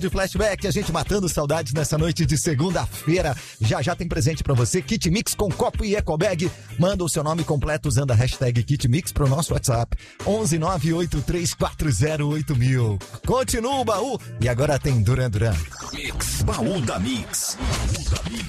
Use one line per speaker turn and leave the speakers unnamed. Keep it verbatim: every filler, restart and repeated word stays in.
De flashback, a gente matando saudades nessa noite de segunda-feira. Já já tem presente pra você, Kit Mix com copo e ecobag. Manda o seu nome completo usando a hashtag Kit Mix pro nosso WhatsApp onze nove oito três quatro zero oito mil. Continua o baú e agora tem Duran Duran.
Mix, baú da Mix. Baú da Mix.